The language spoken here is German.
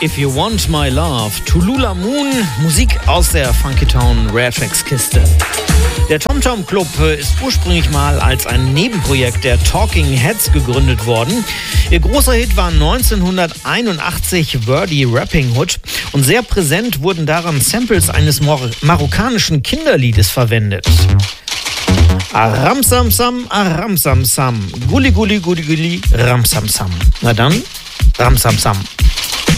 If You Want My Love, Tulula Moon, Musik aus der Funky Town Rare Tracks Kiste. Der Tom Tom Club ist ursprünglich mal als ein Nebenprojekt der Talking Heads gegründet worden. Ihr großer Hit war 1981 Wordy Rapping Hood und sehr präsent wurden daran Samples eines marokkanischen Kinderliedes verwendet. Aram Sam Sam, Aram Sam Sam, Gulli Gulli Gulli Gulli, Ram Sam Sam. Na dann, Ram Sam Sam.